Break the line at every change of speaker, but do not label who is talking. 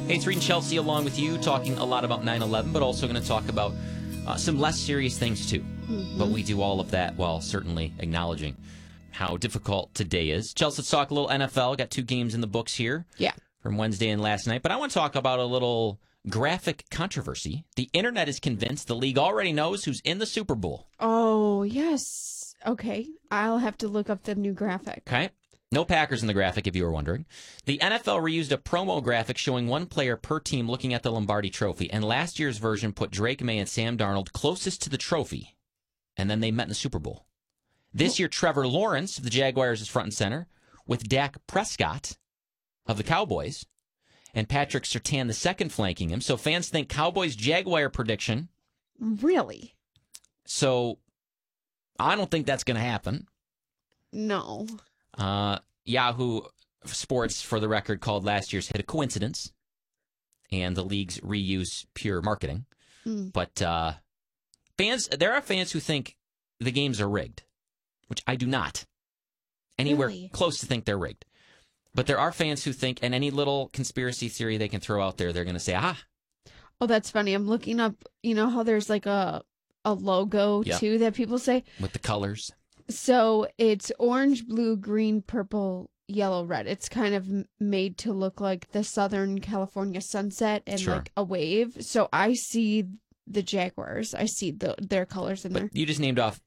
Hey, it's Reed and Chelsea along with you, talking a lot about 9/11, but also going to talk about some less serious things, too. Mm-hmm. But we do all of that while certainly acknowledging how difficult today is. Chelsea, let's talk a little NFL. Got 2 games in the books here from Wednesday and last night. But I want to talk about a little graphic controversy. The internet is convinced the league already knows who's in the Super Bowl.
Oh, yes. Okay. I'll have to look up the new graphic.
Okay. No Packers in the graphic, if you were wondering. The NFL reused a promo graphic showing one player per team looking at the Lombardi Trophy, and last year's version put Drake May and Sam Darnold closest to the trophy, and then they met in the Super Bowl. This year, Trevor Lawrence of the Jaguars is front and center, with Dak Prescott of the Cowboys, and Patrick Surtain II flanking him. So fans think Cowboys-Jaguar prediction.
Really?
So I don't think that's going to happen.
No.
Yahoo Sports, for the record, called last year's hit a coincidence, and the league's reuse pure marketing. But there are fans who think the games are rigged, which I do not anywhere close to think they're rigged. But there are fans who think, and any little conspiracy theory they can throw out there, they're going to say, aha.
Oh, that's funny. I'm looking up, you know how there's like a logo, too, that people say?
With the colors.
So it's orange, blue, green, purple, yellow, red. It's kind of made to look like the Southern California sunset and like a wave. So I see the Jaguars. I see their colors in there.
You just named off